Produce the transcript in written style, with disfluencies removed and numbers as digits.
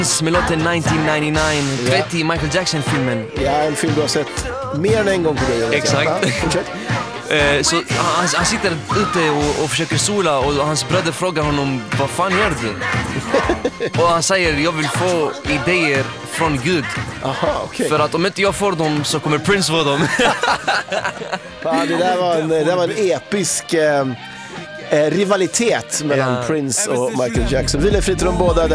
med låten 1999, vet i Michael Jackson-filmen. Ja, en film du har sett mer än en gång på dig. Exakt. Så han sitter ute och försöker sola, och hans bröder frågar honom, vad fan gör du? Och han säger, jag vill få idéer från Gud. Aha, okay. För att om inte jag får dem så kommer Prince få dem. Ja, det där var en episk rivalitet mellan Prince och Michael Jackson. Vi är fritt de båda.